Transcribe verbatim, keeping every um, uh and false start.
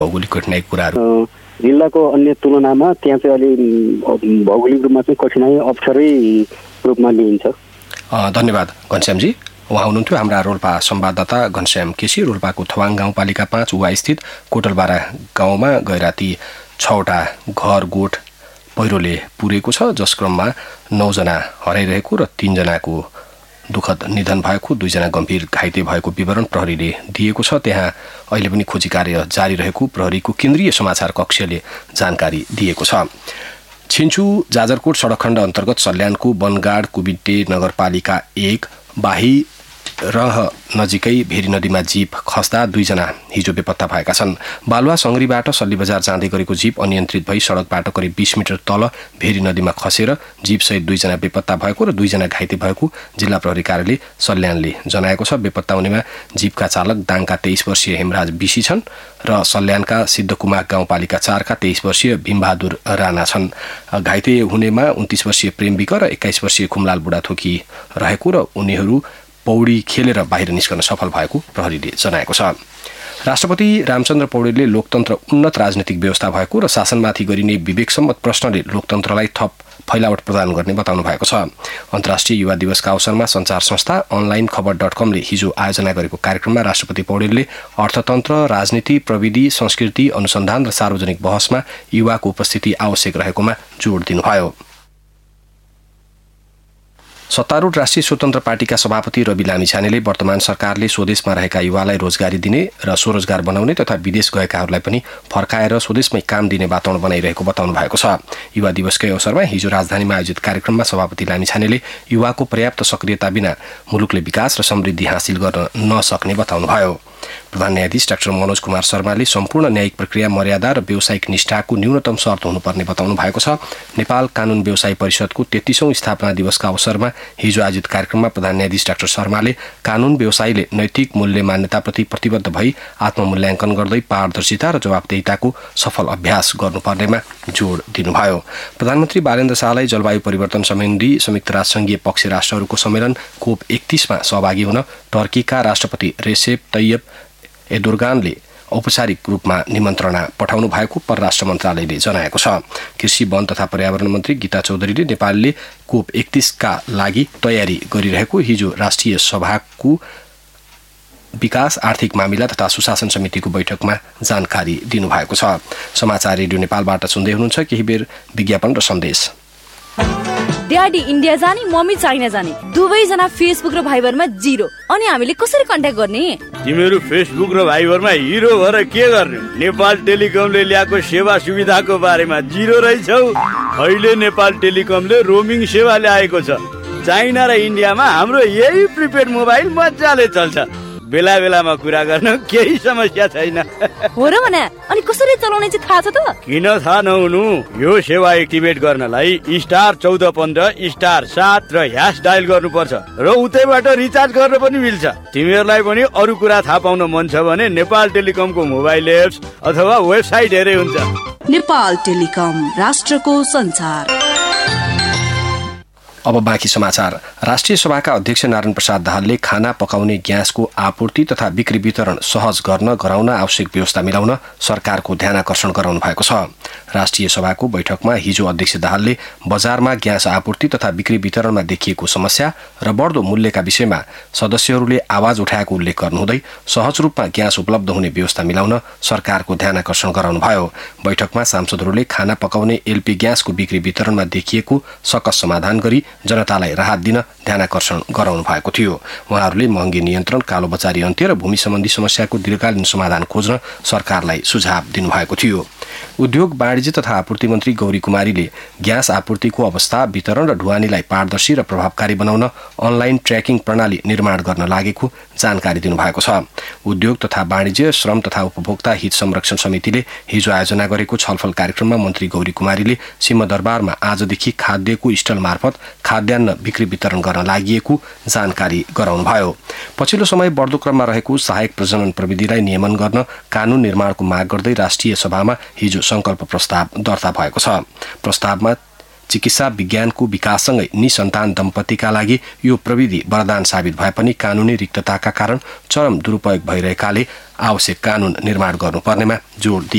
भौगोलिक कठिनाइ कुराहरू जिल्लाको अन्य तुलनामा त्यहाँ चाहिँ अलि भौगोलिक रूपमा चाहिँ कठिनाइ अप्ठ्यारै रूपमा लिइन्छ। धन्यवाद घनश्यामजी। उहाँ हुनुहुन्थ्यो हाम्रा रोल्पा संवाददाता घनश्याम केसी। रोल्पाको थवाङ गाउँपालिका पाँच उवा स्थित कोटलबारा गाउँमा गैराती छवटा घर गोठ पहिरोले पुरेको छ, जस क्रममा नौजना हराइरहेको र तीनजनाको दुःखद निधन भएको, दुईजना गम्भीर घाइते भएको विवरण प्रहरीले दिएको छ। त्यहाँ अहिले पनि खोजी कार्य जारी रहेको प्रहरीको केन्द्रीय समाचार कक्षले जानकारी दिएको छ। छिन्चु जाजरकोट सडक खण्ड अन्तर्गत सल्यानको बनगाड कुबिटे नगरपालिका एक बाही रह नजिकै भेरी नदीमा जीप खस्दा दुईजना हिजो बेपत्ता भएका छन्। बालुवा सङ्ग्रीबाट सल्ली बजार जाँदै गरेको जीप अनियन्त्रित भई सडकबाट करिब बीस मिटर तल भेरी नदीमा खसेर जीपसहित दुईजना बेपत्ता भएको र दुईजना घाइते भएको जिल्ला प्रहरी कार्यालय सल्यानले जनाएको छ। बेपत्ता हुनेमा जीपका चालक दाङका तेइस वर्षीय हेमराज बिसी छन् र सल्यानका सिद्धकुमार गाउँपालिका चारका तेइस वर्षीय भीमबहादुर राणा छन्। घाइते हुनेमा उन्तिस वर्षीय प्रेम विक र एक्काइस वर्षीय खुमलाल बुढाथोकी रहेको र उनीहरू पौडी खेलेर बाहिर निस्कन सफल भएको प्रहरीले जनाएको छ। राष्ट्रपति रामचन्द्र पौडेलले लोकतन्त्र उन्नत राजनीतिक व्यवस्था भएको र शासनमाथि गरिने विवेकसम्मत प्रश्नले लोकतन्त्रलाई थप फैलावट प्रदान गर्ने बताउनु भएको छ। अन्तर्राष्ट्रिय युवा दिवसका अवसरमा सञ्चार संस्था अनलाइन खबर डट कमले हिजो आयोजना गरेको कार्यक्रममा राष्ट्रपति पौडेलले अर्थतन्त्र, राजनीति, प्रविधि, संस्कृति, अनुसन्धान र सार्वजनिक बहसमा युवाको उपस्थिति आवश्यक रहेकोमा जोड दिनुभयो। सत्तारूढ राष्ट्रिय स्वतन्त्र पार्टीका सभापति रवि लामिछानेले वर्तमान सरकारले स्वदेशमा रहेका युवालाई रोजगारी दिने र स्वरोजगार बनाउने तथा विदेश गएकाहरूलाई पनि फर्काएर स्वदेशमै काम दिने वातावरण बनाइरहेको बताउनु भएको छ। युवा दिवसकै अवसरमा हिजो राजधानीमा आयोजित कार्यक्रममा सभापति लामिछानेले युवाको पर्याप्त सक्रियता बिना मुलुकले विकास र समृद्धि हासिल गर्न नसक्ने बताउनुभयो। प्रधान न्यायाधीश डाक्टर मनोज कुमार शर्माले सम्पूर्ण न्यायिक प्रक्रिया मर्यादा र व्यावसायिक निष्ठाको न्यूनतम शर्त हुनुपर्ने बताउनु भएको छ। नेपाल कानून व्यवसाय परिषदको तेत्तीसौं स्थापना दिवसका अवसरमा हिजो आयोजित कार्यक्रममा प्रधान न्यायाधीश डाक्टर शर्माले कानून व्यवसायीले नैतिक मूल्य मान्यताप्रति प्रतिबद्ध भई आत्ममूल्याङ्कन गर्दै पारदर्शिता र जवाबदेहिताको सफल अभ्यास गर्नुपर्नेमा जोड दिनुभयो। प्रधानमन्त्री बालेन्द्र शाहलाई जलवायु परिवर्तन सम्बन्धी संयुक्त राष्ट्रसङ्घीय पक्ष राष्ट्रहरूको सम्मेलन कोप एकतीसमा सहभागी हुन टर्कीका राष्ट्रपति रेसेप तैयब एर्दोगानले औपचारिक रूपमा निमन्त्रणा पठाउनु भएको परराष्ट्र मन्त्रालयले जनाएको छ। कृषि, वन तथा पर्यावरण मन्त्री गीता चौधरीले नेपालले कोप एकतीसका लागि तयारी गरिरहेको हिजो राष्ट्रिय सभाको विकास, आर्थिक मामिला तथा सुशासन समितिको बैठकमा जानकारी दिनुभएको छ। समाचार रेडियो नेपालबाट सुन्दै हुनुहुन्छ। केही बेर विज्ञापन र सन्देश। ड्याडी इन्डिया जाने, मम्मी चाइना जाने, दुवैजना फेसबुक र भाइबरमा जिरो। अनि हामीले कसरी कन्ट्याक्ट गर्ने? तिमीहरू फेसबुक र भाइबरमा हिरो भएर के गर्ने? नेपाल टेलिकमले ल्याएको सेवा सुविधाको बारेमा जिरो रहेछौ। अहिले नेपाल टेलिकमले रोमिङ सेवा ल्याएको छ। चाइना र इन्डियामा हाम्रो यही प्रिपेड मोबाइल मजाले चल्छ। बेला बेलामा कुरा गर्न केही समस्या छैन। हो र भने अनि कसरी चलाउने चाहिँ थाहा छ त? किन थाहा नहुनु? यो सेवा एक्टिभेट गर्नलाई स्टार चौध पन्ध्र स्टार सात र ह्यास डायल गर्नुपर्छ र उतैबाट रिचार्ज गर्न पनि मिल्छ। तिमीहरूलाई पनि अरू कुरा थाहा पाउन मन छ भने नेपाल टेलिकमको मोबाइल एप्स अथवा वेबसाइट हेरे हुन्छ। नेपाल टेलिकम, राष्ट्रको संचार। अब बाँकी समाचार। राष्ट्रिय सभाका अध्यक्ष नारायण प्रसाद दाहालले खाना पकाउने ग्यासको आपूर्ति तथा बिक्री वितरण सहज गर्न गराउन आवश्यक व्यवस्था मिलाउन सरकारको ध्यानाकर्षण गराउनु भएको छ। राष्ट्रिय सभाको बैठकमा हिजो अध्यक्ष दाहालले बजारमा ग्यास आपूर्ति तथा बिक्री वितरणमा देखिएको समस्या र बढ्दो मूल्यका विषयमा सदस्यहरूले आवाज उठाएको उल्लेख गर्नुहुँदै सहज रूपमा ग्यास उपलब्ध हुने व्यवस्था मिलाउन सरकारको ध्यानाकर्षण गराउनुभयो। बैठकमा सांसदहरूले खाना पकाउने एलपी ग्यासको बिक्री वितरणमा देखिएको सकस समाधान गरी जनतालाई राहत दिन ध्यानाकर्षण गराउनु भएको थियो। उहाँहरूले महँगी नियन्त्रण, कालोबजारी अन्त्य र भूमि सम्बन्धी समस्याको दीर्घकालीन समाधान खोज्न सरकारलाई सुझाव दिनुभएको थियो। उद्योग, वाणिज्य तथा आपूर्ति मन्त्री गौरी कुमारीले ग्यास आपूर्तिको अवस्था, वितरण र ढुवानीलाई पारदर्शी र प्रभावकारी बनाउन अनलाइन ट्र्याकिङ प्रणाली निर्माण गर्न लागेको जानकारी दिनुभएको छ। उद्योग तथा वाणिज्य, श्रम तथा उपभोक्ता हित संरक्षण समितिले हिजो आयोजना गरेको छलफल कार्यक्रममा मन्त्री गौरी कुमारीले सिंहदरबारमा आजदेखि खाद्यको स्टल मार्फत खाद्यान्न बिक्री वितरण गर्न लागि जानकारी गराउनुभयो। पछिल्लो समय बढ्दो क्रममा रहेको सहायक प्रजनन प्रविधिलाई नियमन गर्न कानून निर्माणको माग गर्दै राष्ट्रिय सभामा हिजो संकल्प प्रस्ताव दर्ता भएको छ। प्रस्तावमा चिकित्सा विज्ञानको विकाससँगै निसन्तान दम्पतिका लागि यो प्रविधि वरदान साबित भए पनि कानूनी रिक्तताका कारण चरम दुरूपयोग भइरहेकाले आवश्यक कानून निर्माण गर्नुपर्नेमा जोड दिए।